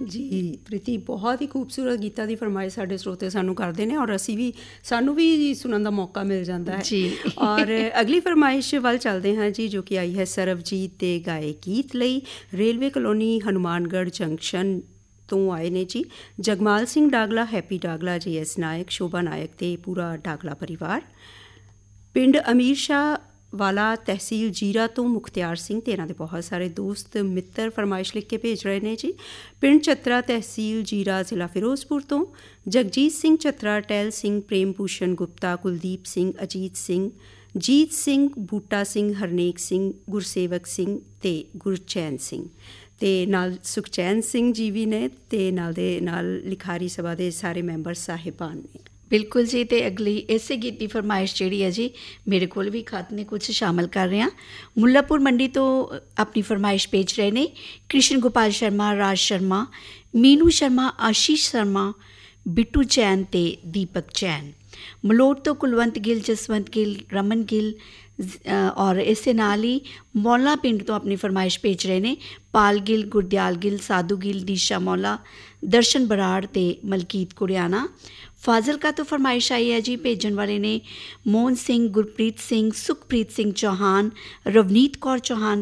ਜੀ ਪ੍ਰੀਤੀ, ਬਹੁਤ ਹੀ ਖੂਬਸੂਰਤ ਗੀਤਾਂ ਦੀ ਫਰਮਾਇਸ਼ ਸਾਡੇ ਸਰੋਤੇ ਸਾਨੂੰ ਕਰਦੇ ਨੇ ਔਰ ਸਾਨੂੰ ਵੀ ਸੁਣਨ ਦਾ ਮੌਕਾ ਮਿਲ ਜਾਂਦਾ ਹੈ ਜੀ। ਔਰ ਅਗਲੀ ਫਰਮਾਇਸ਼ ਵੱਲ ਚੱਲਦੇ ਹਾਂ ਜੀ, ਜੋ ਕਿ ਆਈ ਹੈ ਸਰਬਜੀਤ ਦੇ ਗਾਏ ਗੀਤ ਲਈ। ਰੇਲਵੇ ਕਲੋਨੀ ਹਨੂੰਮਾਨਗੜ੍ਹ ਜੰਕਸ਼ਨ ਤੋਂ ਆਏ ਨੇ ਜੀ ਜਗਮਾਲ ਸਿੰਘ ਡਾਗਲਾ, ਹੈਪੀ ਡਾਗਲਾ, JS ਨਾਇਕ, ਸ਼ੋਭਾ ਨਾਇਕ ਅਤੇ ਪੂਰਾ ਡਾਗਲਾ ਪਰਿਵਾਰ। ਪਿੰਡ ਅਮੀਰ ਸ਼ਾਹ ਵਾਲਾ, ਤਹਿਸੀਲ ਜੀਰਾ ਤੋਂ ਮੁਖਤਿਆਰ ਸਿੰਘ ਤੇ ਇਹਨਾਂ ਦੇ ਬਹੁਤ ਸਾਰੇ ਦੋਸਤ ਮਿੱਤਰ ਫਰਮਾਇਸ਼ ਲਿਖ ਕੇ ਭੇਜ ਰਹੇ ਨੇ ਜੀ। ਪਿੰਡ ਚਤਰਾ, ਤਹਿਸੀਲ ਜੀਰਾ, ਜ਼ਿਲ੍ਹਾ ਫਿਰੋਜ਼ਪੁਰ ਤੋਂ ਜਗਜੀਤ ਸਿੰਘ ਚਤਰਾ, ਟਹਿਲ ਸਿੰਘ, ਪ੍ਰੇਮ ਭੂਸ਼ਣ ਗੁਪਤਾ, ਕੁਲਦੀਪ ਸਿੰਘ, ਅਜੀਤ ਸਿੰਘ, ਜੀਤ ਸਿੰਘ, ਬੂਟਾ ਸਿੰਘ, ਹਰਨੇਕ ਸਿੰਘ, ਗੁਰਸੇਵਕ ਸਿੰਘ ਅਤੇ ਗੁਰਚੈਨ ਸਿੰਘ, ਅਤੇ ਨਾਲ ਸੁਖਚੈਨ ਸਿੰਘ ਜੀ ਵੀ ਨੇ, ਅਤੇ ਨਾਲ ਦੇ ਨਾਲ ਲਿਖਾਰੀ ਸਭਾ ਦੇ ਸਾਰੇ ਮੈਂਬਰ ਸਾਹਿਬਾਨ ਨੇ। ਬਿਲਕੁਲ ਜੀ। ਅਤੇ ਅਗਲੀ ਇਸੇ ਗੀਤ ਦੀ ਫਰਮਾਇਸ਼ ਜਿਹੜੀ ਹੈ ਜੀ, ਮੇਰੇ ਕੋਲ ਵੀ ਖਤ ਨੇ, ਕੁਛ ਸ਼ਾਮਲ ਕਰ ਰਹੇ ਹਾਂ। ਮੁੱਲਾਪੁਰ ਮੰਡੀ ਤੋਂ ਆਪਣੀ ਫਰਮਾਇਸ਼ ਭੇਜ ਰਹੇ ਨੇ ਕ੍ਰਿਸ਼ਨ ਗੋਪਾਲ ਸ਼ਰਮਾ, ਰਾਜ ਸ਼ਰਮਾ, ਮੀਨੂ ਸ਼ਰਮਾ, ਆਸ਼ੀਸ਼ ਸ਼ਰਮਾ, ਬਿੱਟੂ ਚੈਨ ਅਤੇ ਦੀਪਕ ਚੈਨ। ਮਲੋਟ ਤੋਂ ਕੁਲਵੰਤ ਗਿੱਲ, ਜਸਵੰਤ ਗਿੱਲ, ਰਮਨ ਗਿੱਲ ਔਰ ਇਸੇ ਨਾਲ ਹੀ ਮੌਲਾ ਪਿੰਡ ਤੋਂ ਆਪਣੀ ਫਰਮਾਇਸ਼ ਭੇਜ ਰਹੇ ਨੇ ਪਾਲ ਗਿੱਲ, ਗੁਰਦਿਆਲ ਗਿੱਲ, ਸਾਧੂ ਗਿੱਲ, ਦੀਸ਼ਾ ਮੌਲਾ, ਦਰਸ਼ਨ ਬਰਾੜ ਅਤੇ ਮਲਕੀਤ ਕੁੜਿਆਣਾ। ਫਾਜ਼ਿਲਕਾ ਤੋਂ ਫਰਮਾਇਸ਼ ਆਈ ਹੈ ਜੀ, ਭੇਜਣ ਵਾਲੇ ਨੇ ਮੋਹਨ ਸਿੰਘ, ਗੁਰਪ੍ਰੀਤ ਸਿੰਘ, ਸੁਖਪ੍ਰੀਤ ਸਿੰਘ ਚੌਹਾਨ, ਰਵਨੀਤ ਕੌਰ ਚੌਹਾਨ